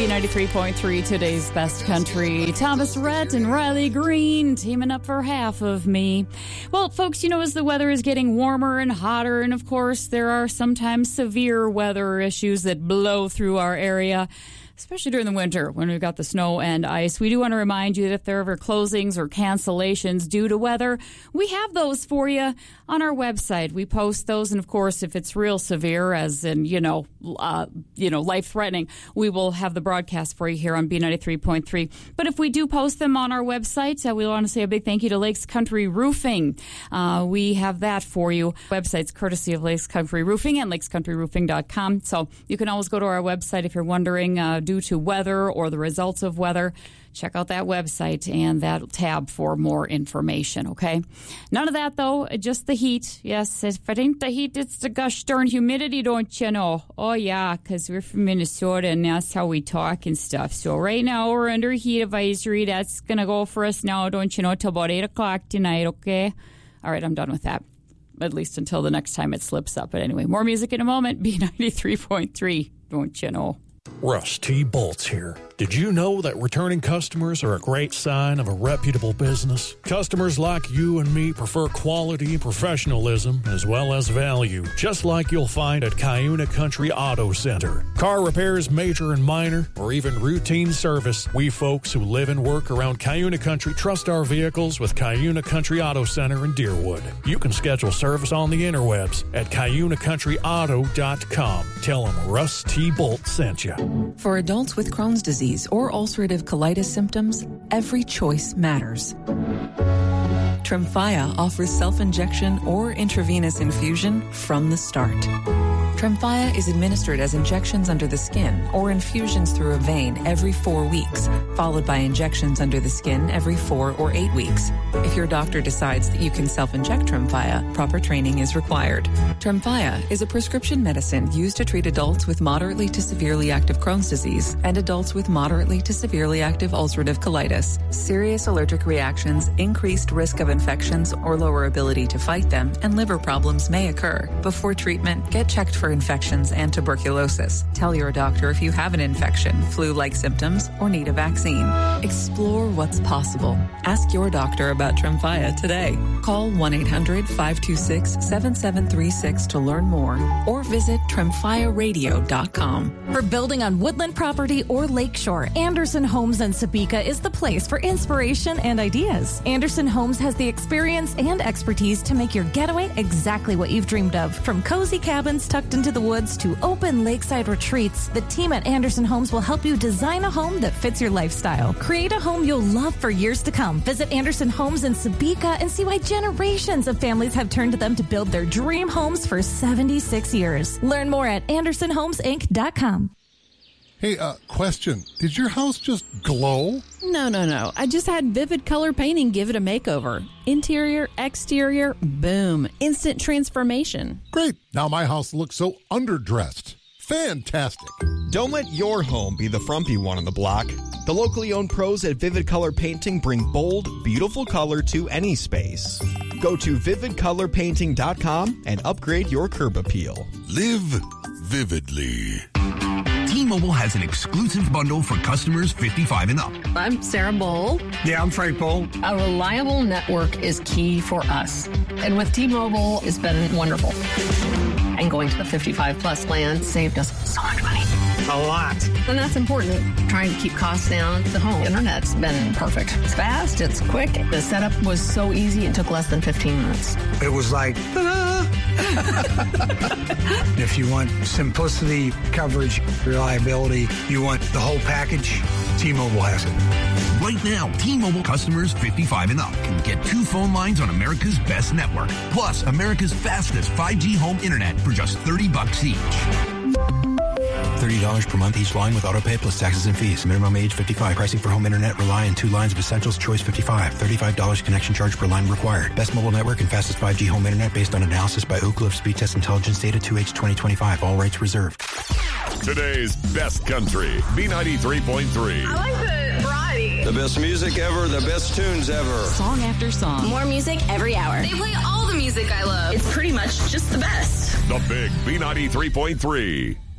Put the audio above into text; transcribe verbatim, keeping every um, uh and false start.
B ninety-three point three, today's best country. Thomas Rhett and Riley Green teaming up for Half of Me. Well, folks, you know, as the weather is getting warmer and hotter, and of course, there are sometimes severe weather issues that blow through our area, especially during the winter when we've got the snow and ice. We do want to remind you that if there are ever closings or cancellations due to weather, we have those for you on our website. We post those, and of course, if it's real severe, as in, you know, uh, you know, life-threatening, we will have the broadcast for you here on B ninety-three point three. But if we do post them on our website, uh, we want to say a big thank you to Lakes Country Roofing. Uh, we have that for you. Website's courtesy of Lakes Country Roofing and lakes country roofing dot com. So you can always go to our website if you're wondering, uh, due to weather or the results of weather. Check out that website and that tab for more information, okay? None of that, though, just the heat. Yes, if it ain't the heat, it's the gosh darn humidity, don't you know? Oh, yeah, because we're from Minnesota, and that's how we talk and stuff. So right now, we're under heat advisory. That's going to go for us now, don't you know, till about eight o'clock tonight, okay? All right, I'm done with that, at least until the next time it slips up. But anyway, more music in a moment. B ninety-three point three, don't you know? Russ T. Bolts here. Did you know that returning customers are a great sign of a reputable business? Customers like you and me prefer quality and professionalism as well as value, just like you'll find at Cuyuna Country Auto Center. Car repairs, major and minor, or even routine service, we folks who live and work around Cuyuna Country trust our vehicles with Cuyuna Country Auto Center in Deerwood. You can schedule service on the interwebs at cuyuna country auto dot com. Tell them Russ T. Bolt sent you. For adults with Crohn's disease or ulcerative colitis symptoms, every choice matters. Tremfya offers self-injection or intravenous infusion from the start. Tremfya is administered as injections under the skin or infusions through a vein every four weeks, followed by injections under the skin every four or eight weeks. If your doctor decides that you can self-inject Tremfya, proper training is required. Tremfya is a prescription medicine used to treat adults with moderately to severely active Crohn's disease and adults with moderately to severely active ulcerative colitis. Serious allergic reactions, increased risk of infections or lower ability to fight them, and liver problems may occur. Before treatment, get checked for infections and tuberculosis. Tell your doctor if you have an infection, flu-like symptoms, or need a vaccine. Explore what's possible. Ask your doctor about Tremfya today. Call one eight hundred five two six seven seven three six to learn more, or visit tremfya radio dot com. For building on woodland property or lakeshore, Anderson Homes in Sebeka is the place for inspiration and ideas. Anderson Homes has the experience and expertise to make your getaway exactly what you've dreamed of. From cozy cabins tucked into the woods to open lakeside retreats, the team at Anderson Homes will help you design a home that fits your lifestyle. Create a home you'll love for years to come. Visit Anderson Homes in Sebeka and see why generations of families have turned to them to build their dream homes for seventy-six years. Learn more at anderson homes inc dot com. Hey, uh, question. Did your house just glow? No, no, no. I just had Vivid Color Painting give it a makeover. Interior, exterior, boom. Instant transformation. Great. Now my house looks so underdressed. Fantastic. Don't let your home be the frumpy one on the block. The locally owned pros at Vivid Color Painting bring bold, beautiful color to any space. Go to vivid color painting dot com and upgrade your curb appeal. Live vividly. T-Mobile has an exclusive bundle for customers fifty-five and up. I'm Sarah Bowl. Yeah, I'm Frank Bowl. A reliable network is key for us. And with T-Mobile, it's been wonderful. And going to the fifty-five plus plan saved us so much money. A lot. And that's important. Trying to keep costs down. The home internet's been perfect. It's fast. It's quick. The setup was so easy. It took less than fifteen minutes. It was like, ta-da! If you want simplicity, coverage, reliability, you want the whole package, T-Mobile has it. Right now, T-Mobile customers fifty-five and up can get two phone lines on America's best network, plus America's fastest five G home internet for just thirty bucks each. thirty dollars per month each line with autopay plus taxes and fees. Minimum age fifty-five. Pricing for home internet rely on two lines of Essentials Choice fifty-five. thirty-five dollars connection charge per line required. Best mobile network and fastest five G home internet based on analysis by Ookla of Speed Test Intelligence Data two H twenty twenty-five. All rights reserved. Today's best country, B ninety-three point three. I like the variety. The best music ever, the best tunes ever. Song after song. More music every hour. They play all the music I love. It's pretty much just the best. The big B ninety-three point three.